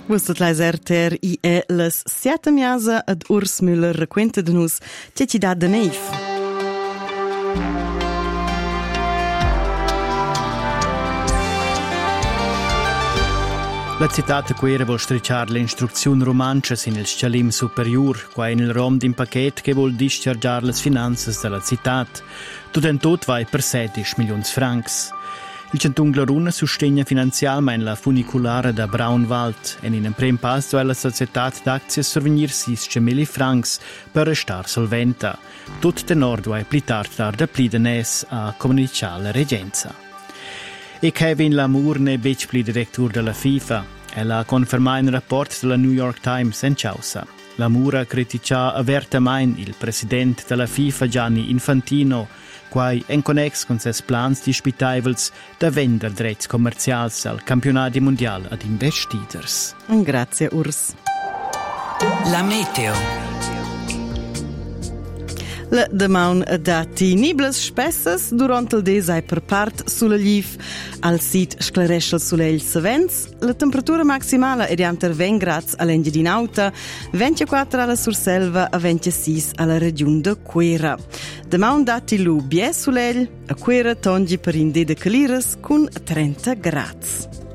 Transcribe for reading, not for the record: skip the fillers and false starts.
Vostot lais RTR I e las 7 miasa ad Urs Müller racquenta de nus che ci dà de neif. La città quera vuol stricar l'instruzione romancia sin il scalim superior, qua in il rom din paquet che vuol dischargiar le finanze della città. Tutto in tutto vai per 16 milioni francs. Il Centun Glaruna sostegna finanzialmente la funiculare da Braunwald e in un primo passo è la società d'azioni sorvenir 6.000 francs per restare solventa. Tutto il nord vai plitar dar da plidenes a comunicare la reggenza. E Kevin Lamour ne becpli direttore della FIFA. Ella ha confermato in rapporto della New York Times in Ciausa. Lamour ha criticato apertamente il presidente della FIFA Gianni Infantino, quai en connex con ses plans dispitaivels da vender drets commercials al campionati mondial ad investiders. Grazie Urs. La meteo. La damaun dati niblas spessas durant il des ai per part sulla liv. Al sit sclaresce il soleil savens. La temperatura maximale è di anter 20 gradi all'Engia di Nauta, 24 alla Surselva e 26 alla regione de Quera. Damaun dati lu bie soleil, a Quera tongi per in de Caliras con 30 gradi.